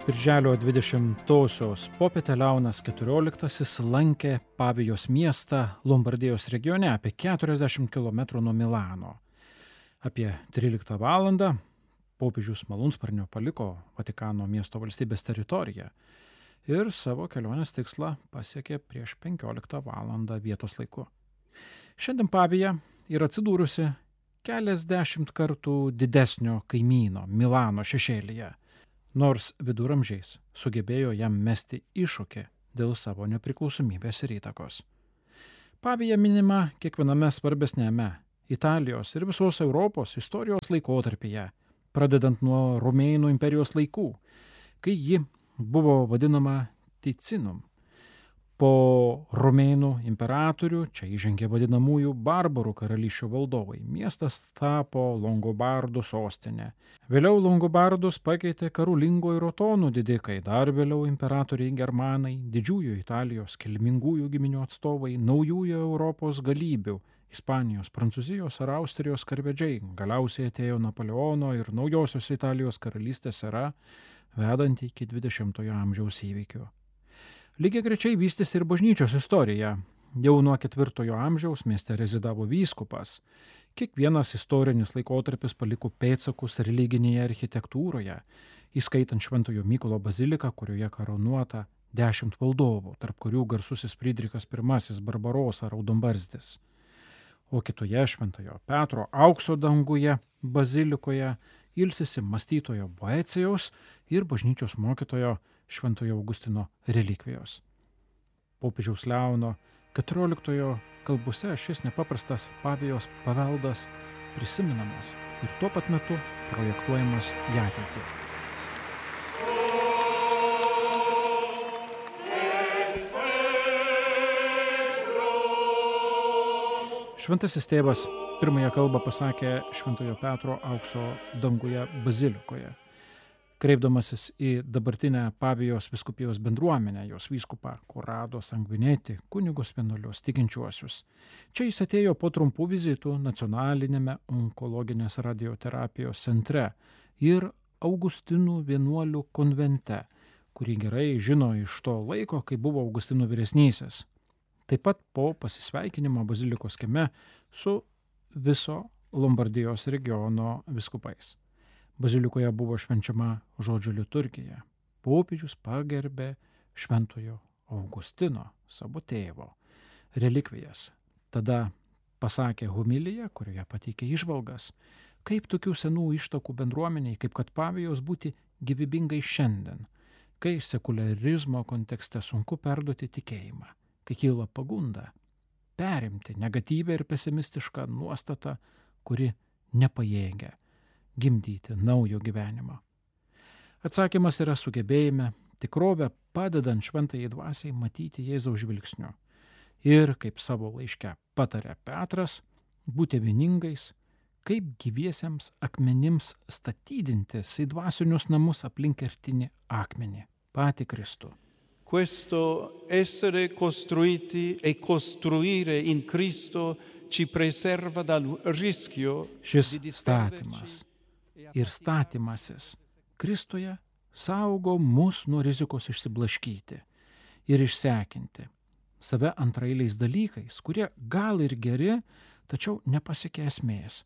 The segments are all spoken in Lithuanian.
Birželio 20-osios popietę Leonas XIV lankė Pavijos miestą Lombardijos regione apie 40 km nuo Milano. Apie 13 valandą popiežius malūnsparniu paliko Vatikano miesto valstybės teritoriją ir savo kelionės tikslą pasiekė prieš 15 valandą vietos laiku. Šiandien Pavija yra atsidūrusi keliasdešimt kartų didesnio kaimyno Milano šešėlyje, nors viduramžiais sugebėjo jam mesti iššūkį dėl savo nepriklausomybės ir įtakos. Pavija minima kiekviename svarbesnėme Italijos ir visos Europos istorijos laikotarpyje, pradedant nuo Romėnų imperijos laikų, kai ji buvo vadinama Ticinum. Po Romėnų imperatorių čia įžengė vadinamųjų barbarų karalysčių valdovai. Miestas tapo Longobardų sostinė. Vėliau Longobardus pakeitė Karolingo ir Otonų didikai, dar vėliau imperatoriai germanai, didžiųjų Italijos kilmingųjų giminių atstovai, naujųjų Europos galybių, Ispanijos, Prancūzijos ar Austrijos karvedžiai. Galiausiai atėjo Napoleono ir naujosios Italijos karalystės era, vedanti iki 20-ojo amžiaus įvykių. Lygiagrečiai vystėsi ir bažnyčios istorija. Jau nuo 4 amžiaus mieste rezidavo vyskupas. Kiekvienas istorinis laikotarpis paliko pėdsakus religinėje architektūroje, įskaitant Šventojo Mykolo baziliką, kurioje karūnuota 10 valdovų, tarp kurių garsusis Frydrichas I Barbarosa raudonbarzdis. O kitoje Šventojo Petro aukso danguje bazilikoje ilsisi mąstytojo Boecijaus ir bažnyčios mokytojo Šventojo Augustino relikvijos. Popiežiaus Leono XIV kalbose šis nepaprastas Pavijos paveldas prisimenamas ir tuo pat metu projektuojamas į ateitį. Šventasis tėvas pirmąją kalbą pasakė Šventojo Petro aukso danguje bazilikoje, kreipdamasis į dabartinę Pavijos vyskupijos bendruomenę, jos vyskupą Corrado Sanguinetti, kunigus vienuolius, tikinčiuosius. Čia jis atėjo po trumpų vizitų nacionalinėme onkologinės radioterapijos centre ir Augustinų vienuolių konvente, kurį gerai žino iš to laiko, kai buvo Augustinų vyresnysis. Taip pat po pasisveikinimo bazilikos kieme su viso Lombardijos regiono vyskupais. Bazilikoje buvo švenčiama žodžio liturgija. Popiežius pagerbė Šventojo Augustino, savo tėvo, relikvijas. Tada pasakė homiliją, kurioje pateikė įžvalgas, kaip tokių senų ištakų bendruomeniai, kaip kad Pavijos būti gyvybingai šiandien, kai sekularizmo kontekste sunku perduoti tikėjimą, kai kyla pagunda perimti negatyvią ir pesimistišką nuostatą, kuri nepajėgia gimdyti naujo gyvenimo. Atsakymas yra sugebėjime tikrovę padedant šventajai dvasiai matyti Jėzaus žvilgsniu. Ir, kaip savo laiške patarė Petras, būti vieningais, kaip gyviesiems akmenims statydintis į dvasinius namus aplink kertinį akmenį, patį Kristų. Questo essere costruiti e costruire in Cristo ci preserva dal rischio Šis statymas ir statymasis Kristuje saugo mus nuo rizikos išsiblaškyti ir išsekinti save antraeiliais dalykais, kurie gal ir geri, tačiau nepasiekia esmės.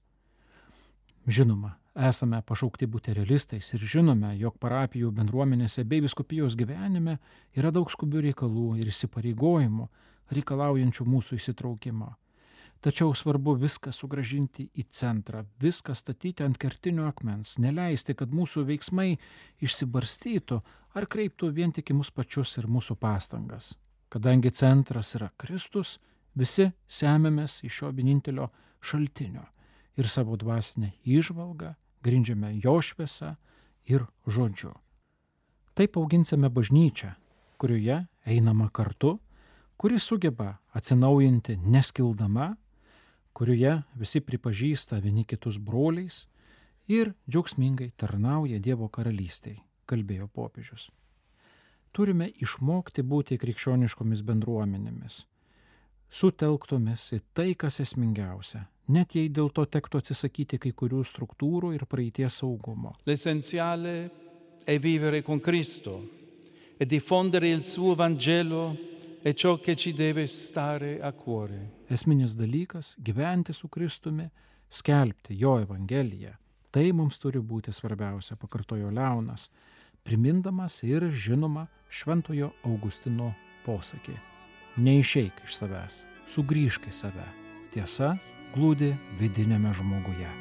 Žinoma, esame pašaukti būti realistais ir žinome, jog parapijų bendruomenėse bei vyskupijos gyvenime yra daug skubių reikalų ir įsipareigojimų, reikalaujančių mūsų įsitraukimo. Tačiau svarbu viską sugrąžinti į centrą, viską statyti ant kertinio akmens, neleisti, kad mūsų veiksmai išsibarstytų ar kreiptų vien tik į mus pačius ir mūsų pastangas. Kadangi centras yra Kristus, visi semiamės iš šio vienintelio šaltinio ir savo dvasinę įžvalgą grindžiame jo šviesa ir žodžiu. Taip auginsime bažnyčią, kurioje einama kartu, kuri sugeba atsinaujinti neskildama, kurioje visi pripažįsta vieni kitus broliais ir džiaugsmingai tarnauja Dievo karalystei, kalbėjo popiežius. Turime išmokti būti krikščioniškomis bendruomenėmis, sutelktomis į tai, kas esmingiausia, net jei dėl to tektų atsisakyti kai kurių struktūrų ir praeities saugumo. L'essenziale è vivere con Cristo e diffondere il suo Vangelo è ciò che ci deve stare a cuore. Esminis dalykas - gyventi su Kristumi, skelbti jo Evangeliją. Tai mums turi būti svarbiausia, pakartojo Leonas, primindamas ir žinoma Šventojo Augustino posakį. Neišeik iš savęs, sugrįžk į save. Tiesa glūdi vidinėme žmoguje.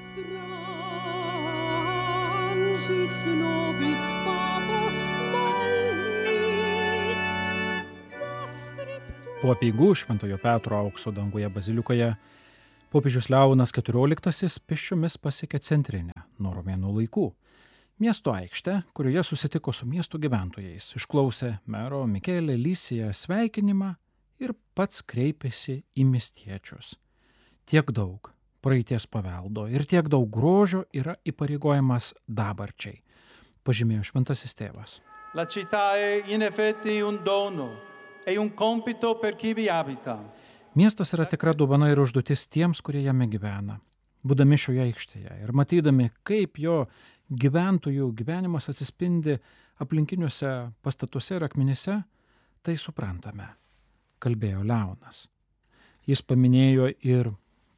Po apeigų Šventojo Petro aukso danguje bazilikoje popiežius Leonas XIV pėsčiomis pasiekė centrinę nuo romėnų laikų miesto aikštę, kurioje susitiko su miesto gyventojais, išklausė mero Michele Lisiją sveikinimą ir pats kreipėsi į miestiečius. Tiek daug praeities paveldo ir tiek daug grožio yra įpareigojamas dabarčiai, pažymėjo šventasis tėvas. La città è in effetti un dono e un compito per chi vi abita. Miestas yra tikra dovana ir užduotis tiems, kurie jame gyvena. Būdami šioje aikštėje ir matydami, kaip jo gyventojų gyvenimas atsispindi aplinkiniuose pastatuose ir akmenyse, tai suprantame, kalbėjo Leonas. Jis paminėjo ir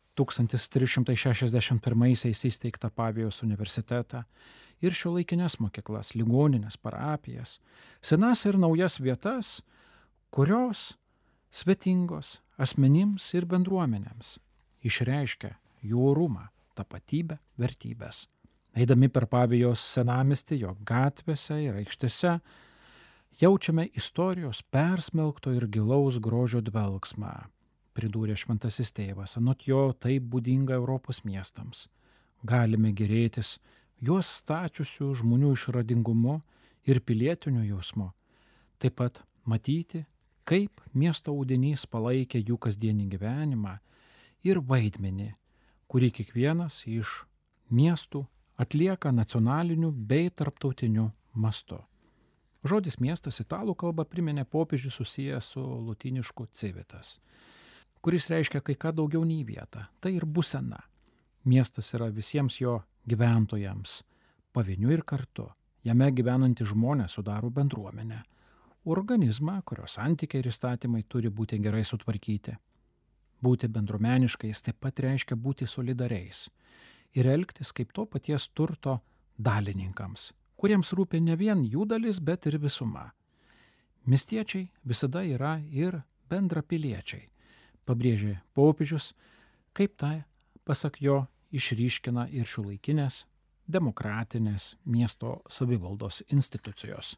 1361 įsteigtą Pavijos universitetą ir šiuolaikines mokyklas, ligonines, parapijas, senas ir naujas vietas, kurios svetingos asmenims ir bendruomenėms išreiškia jų orumą, tapatybę, vertybės. Eidami per Pavijos senamiestį, jo gatvėse ir aikštėse, jaučiame istorijos persmelkto ir gilaus grožio dvelksmą, pridūrė šventasis tėvas. Anot jo tai būdinga Europos miestams. Galime gėrėtis juos stačiusių žmonių išradingumu ir pilietiniu jausmu. Taip pat matyti, kaip miesto audinys palaikė jų kasdienį gyvenimą ir vaidmenį, kurį kiekvienas iš miestų atlieka nacionaliniu bei tarptautiniu mastu. Žodis miestas italų kalba priminė popiežių susijęs su lotynišku civitas, kuris reiškia kai ką daugiau nei vietą. Tai ir būsena. Miestas yra visiems jo gyventojams, pavieniui ir kartu. Jame gyvenantys žmonės sudaro bendruomenę, organizmą, kurio santykiai ir įstatymai turi būti gerai sutvarkyti. Būti bendruomeniškais taip pat reiškia būti solidariais ir elgtis kaip to paties turto dalininkams, kuriems rūpi ne vien jų dalis, bet ir visuma. Miestiečiai visada yra ir bendrapiliečiai, pabrėžė popiežius, kaip tai, pasak jo, išryškina ir šiuolaikinės demokratinės miesto savivaldos institucijos.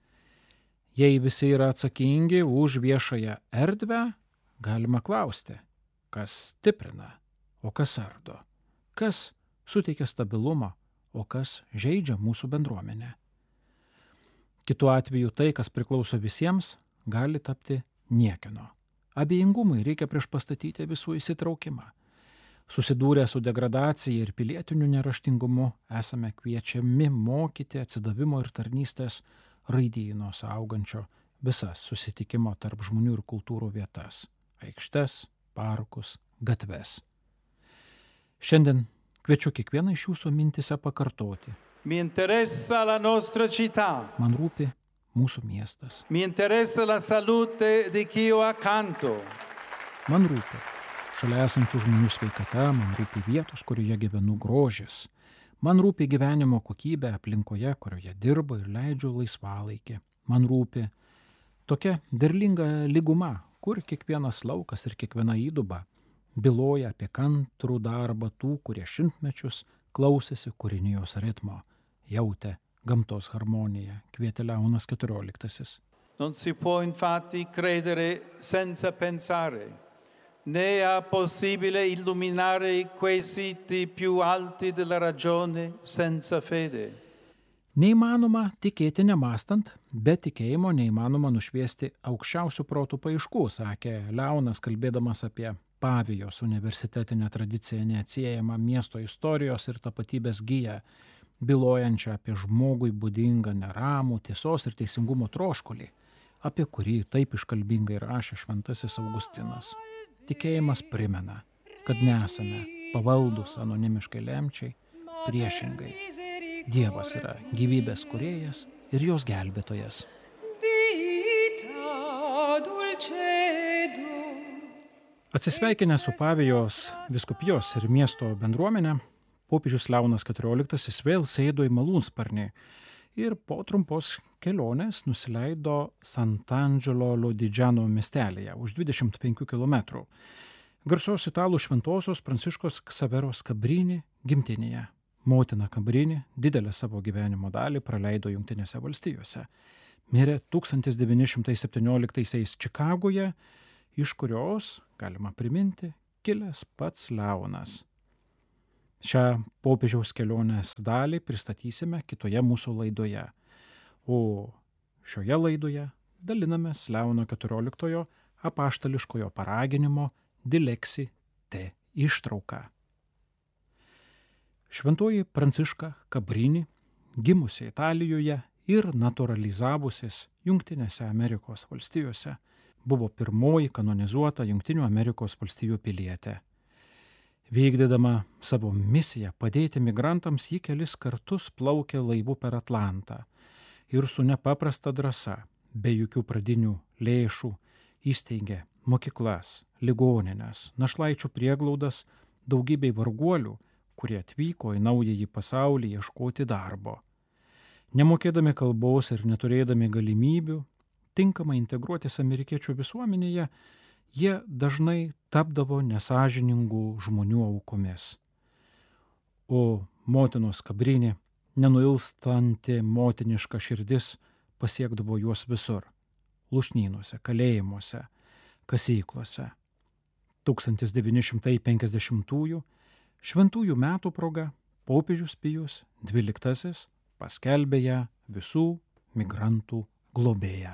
Jei visi yra atsakingi už viešąją erdvę, galima klausti, kas stiprina, o kas ardo, kas suteikia stabilumą, o kas žeidžia mūsų bendruomenę. Kitu atveju tai, kas priklauso visiems, gali tapti niekieno. Abejingumui reikia priešpastatyti visų įsitraukimą. Susidūrę su degradacija ir pilietiniu neraštingumu esame kviečiami mokyti atsidavimo ir tarnystės raidyno saugančio visas susitikimo tarp žmonių ir kultūrų vietas – aikštes, parkus, gatves. Šiandien kviečiu kiekvieną iš jūsų mintise pakartoti. Mi interessa la nostra città. Man rūpi mūsų miestas. Mi interessa la salute di chi ho accanto. Man rūpi šalia esančių žmonių sveikata, man rūpi vietos, kurioje gyvenu grožis. Man rūpi gyvenimo kokybė aplinkoje, kurioje dirbu ir leidžiu laisvalaikį. Man rūpi tokia derlinga lyguma, kur kiekvienas laukas ir kiekviena įduba byloja apie kantrų darbą tų, kurie šimtmečius klausėsi kūrinijos ritmo, jautė gamtos harmoniją, kvietė Leonas XIV. Non si può infatti credere senza pensare, né è possibile illuminare quei siti più alti della ragione senza fede. Neįmanoma tikėti nemąstant, be tikėjimo neįmanoma nušviesti aukščiausių protų paieškų, sakė Leonas, kalbėdamas apie Pavijos universitetinę tradiciją neatsiejamą miesto istorijos ir tapatybės giją, bylojančią apie žmogui būdingą neramų, tiesos ir teisingumo troškulį, apie kurį taip iškalbingai rašė šventasis Augustinas. Tikėjimas primena, kad nesame pavaldus anonimiškai lemčiai, priešingai. Dievas yra gyvybės kūrėjas ir jos gelbėtojas. Atsisveikinęs su Pavijos vyskupijos ir miesto bendruomenė, popiežius Leonas XIV vėl sėdo į malūnsparnį ir po trumpos kelionės nusileido Sant'Angelo Lodigiano miestelyje už 25 km. Garsios italų šventosios Pranciškos Ksaveros Kabrini gimtinėje. Motina Kabrini didelę savo gyvenimo dalį praleido Jungtinėse valstijose. Mirė 1917 Čikagoje, iš kurios, galima priminti, kilęs pats Leonas. Šią popiežiaus kelionės dalį pristatysime kitoje mūsų laidoje, o šioje laidoje dalinamės Leono XIV apaštališkojo paraginimo Dilexi te ištrauką. Šventoji Pranciška Kabrini, gimusi Italijoje ir naturalizavusis Jungtinėse Amerikos valstijose, buvo pirmoji kanonizuota Jungtinių Amerikos valstijų pilietė. Vykdydama savo misiją padėti migrantams, ji kelis kartus plaukė laivu per Atlantą ir su nepaprasta drąsa, be jokių pradinių lėšų, įsteigė mokyklas, ligonines, našlaičių prieglaudas daugybei varguolių, kurie atvyko į naująjį pasaulį ieškoti darbo. Nemokėdami kalbos ir neturėdami galimybių tinkamai integruotis amerikiečių visuomenėje, jie dažnai tapdavo nesąžiningų žmonių aukomis. O motinos Kabrini, nenuilstanti motiniška širdis, pasiekdavo juos visur – lūšnynuose, kalėjimuose, kasyklose. 1950-ųjų šventųjų metų proga popiežius Pijus XII paskelbė ją visų migrantų globėja.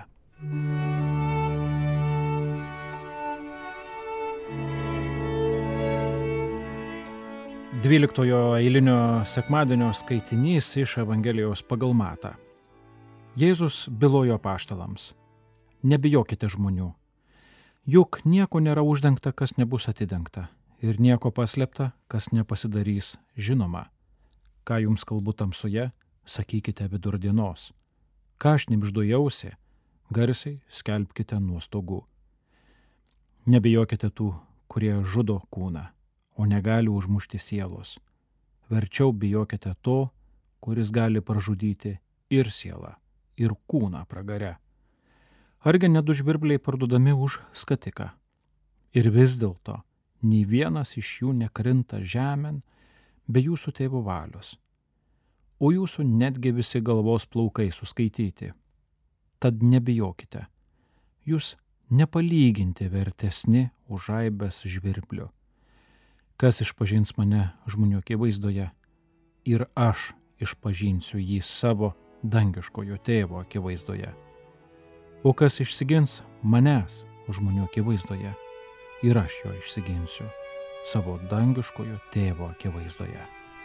Dvyliktojo eilinio sekmadienio skaitinys iš Evangelijos pagal Matą. Jėzus bylojo apaštalams: nebijokite žmonių, juk nieko nėra uždengta, kas nebus atidengta, ir nieko paslėpta, kas nepasidarys žinoma. Ką jums kalbu tamsoje, sakykite vidurdienos. Ką šnibždu į ausį, garsiai skelbkite nuo stogų. Nebijokite tų, kurie žudo kūną, o negali užmušti sielos. Verčiau bijokite to, kuris gali pražudyti ir sielą, ir kūną pragare. Argi ne du žvirbliai parduodami už skatiką? Ir vis dėlto nei vienas iš jų nekrinta žemėn be jūsų tėvo valios, o jūsų netgi visi galvos plaukai suskaityti. Tad nebijokite, jūs nepalyginti vertesni už aibes žvirblių. Kas išpažins mane žmonių akivaizdoje, ir aš išpažinsiu jį savo dangiškojo tėvo akivaizdoje. O kas išsigins manęs žmonių akivaizdoje, ir aš jo išsiginsiu savo dangiškojo tėvo akivaizdoje.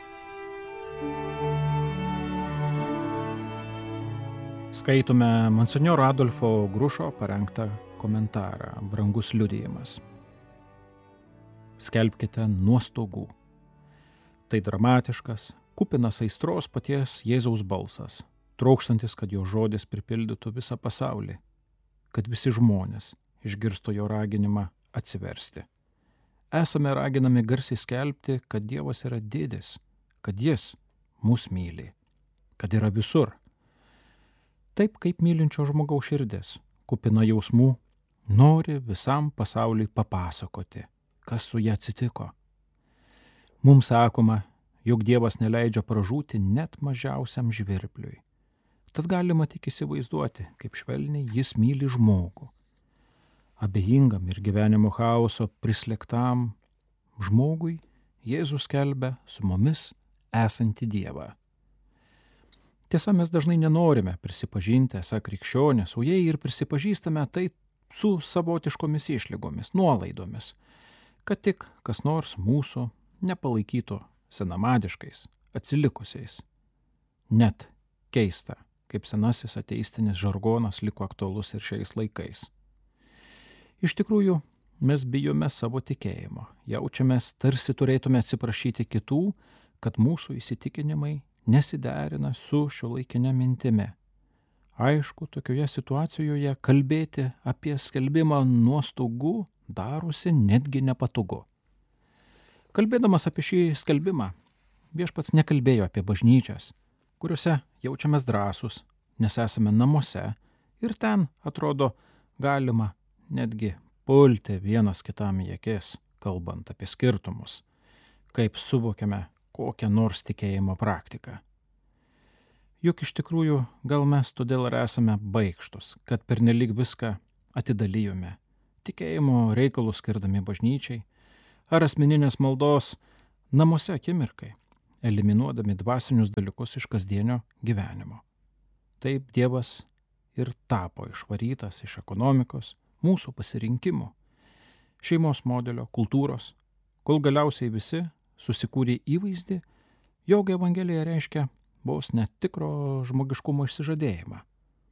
Skaitome monsinjoro Adolfo Grušo parengtą komentarą Brangus liudijimas. Skelbkite nuo stogų. Tai dramatiškas, kupinas aistros paties Jėzaus balsas, trokštantis, kad jo žodis pripildytų visą pasaulį, kad visi žmonės išgirsto jo raginimą atsiversti. Esame raginami garsiai skelbti, kad Dievas yra didis, kad jis mus myli, kad yra visur. Taip kaip mylinčio žmogaus širdis, kupina jausmų, nori visam pasauliui papasakoti, kas su ja atsitiko. Mums sakoma, jog Dievas neleidžia pražūti net mažiausiam žvirbliui. Tad galima tik įsivaizduoti, kaip švelniai jis myli žmogų. Abejingam ir gyvenimo chaoso prislėgtam žmogui Jėzus skelbia su mumis esantį Dievą. Tiesa, mes dažnai nenorime prisipažinti esą krikščionys, o jei ir prisipažįstame, tai su savotiškomis išlygomis, nuolaidomis, kad tik kas nors mūsų nepalaikytų senamadiškais, atsilikusiais. Net keista, kaip senasis ateistinis žargonas liko aktualus ir šiais laikais. Iš tikrųjų, mes bijome savo tikėjimo, jaučiamės tarsi turėtume atsiprašyti kitų, kad mūsų įsitikinimai nesiderina su šiuolaikinė mintimi. Aišku, tokioje situacijoje kalbėti apie skelbimą nuo stogų darosi netgi nepatogu. Kalbėdamas apie šį skelbimą, Viešpats nekalbėjo apie bažnyčias, kuriuose jaučiamės drąsūs, nes esame namuose ir ten, atrodo, galima netgi pulti vienas kitam į akis, kalbant apie skirtumus, kaip suvokiame kokią nors tikėjimo praktiką. Juk iš tikrųjų gal mes todėl ir esame baikštus, kad pernelyg viską atidalijome, tikėjimo reikalus skirdami bažnyčiai ar asmeninės maldos namuose akimirkai, eliminuodami dvasinius dalykus iš kasdienio gyvenimo. Taip Dievas ir tapo išvarytas iš ekonomikos, mūsų pasirinkimų, šeimos modelio, kultūros, kol galiausiai visi susikūrė įvaizdį, jog Evangelija reiškia vos netikro žmogiškumo išsižadėjimą.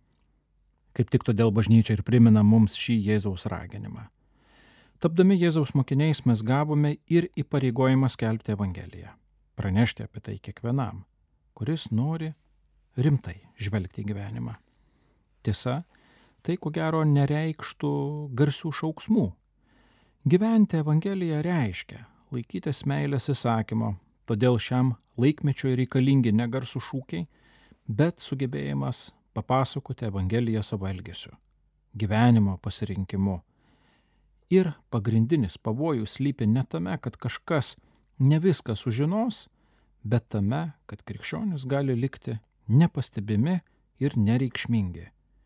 Kaip tik todėl bažnyčia ir primena mums šį Jėzaus raginimą. Tapdami Jėzaus mokiniais mes gavome ir įpareigojimą skelbti Evangeliją, pranešti apie tai kiekvienam, kuris nori rimtai žvelgti į gyvenimą. Tiesa, tai ko gero nereikštų garsių šauksmų. Gyventi Evangeliją reiškia laikytis meilės įsakymo, todėl šiam laikmečiui reikalingi ne garsų šūkiai, bet sugebėjimas papasakoti Evangeliją savo elgesiu, gyvenimo pasirinkimu. Ir pagrindinis pavojus slypi ne tame, kad kažkas ne viską sužinos, bet tame, kad krikščionys gali likti nepastebimi ir nereikšmingi.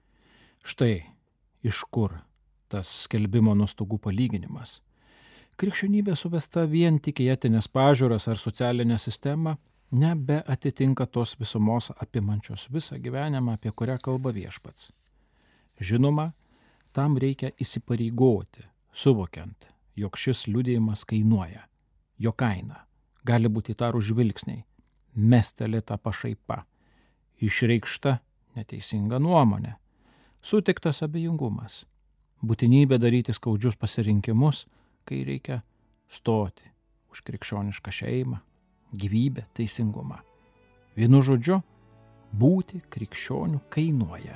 Štai iš kur tas skelbimo nuo stogų palyginimas. Krikščionybė suvesta vien tik į etinės pažiūras ar socialinę sistemą nebeatitinka tos visumos apimančios visą gyvenimą, apie kurią kalba Viešpats. Žinoma, tam reikia įsipareigoti, suvokiant, jog šis liudijimas kainuoja. Jo kaina gali būti įtarūs žvilgsniai, mestelėta pašaipa, išreikšta neteisinga nuomonė, sutiktas abejingumas, būtinybė daryti skaudžius pasirinkimus, kai reikia stoti už krikščionišką šeimą, gyvybę, teisingumą. Vienu žodžiu, būti krikščioniu kainuoja.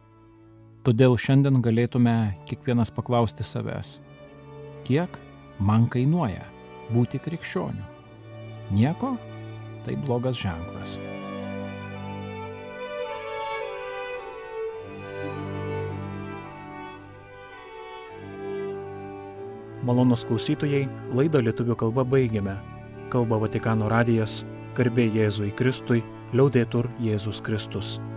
Todėl šiandien galėtume kiekvienas paklausti savęs, kiek man kainuoja būti krikščioniu? Nieko? Tai blogas ženklas. Malonūs klausytojai, laidą lietuvių kalba baigiame. Kalba Vatikano radijas, garbė Jėzui Kristui, liaudetur Jėzus Kristus.